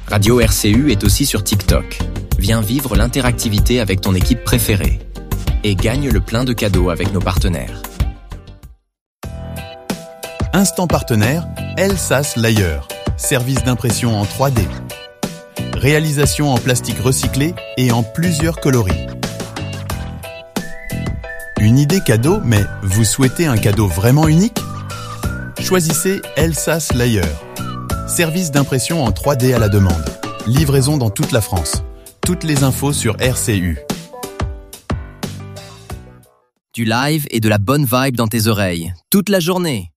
Radio RCU est aussi sur TikTok. Viens vivre l'interactivité avec ton équipe préférée. Et gagne le plein de cadeaux avec nos partenaires. Instant partenaire, Elsass Layer. Service d'impression en 3D. Réalisation en plastique recyclé et en plusieurs coloris. Une idée cadeau, mais vous souhaitez un cadeau vraiment unique ? Choisissez Elsass Layer. Service d'impression en 3D à la demande. Livraison dans toute la France. Toutes les infos sur RCU. Du live et de la bonne vibe dans tes oreilles, toute la journée.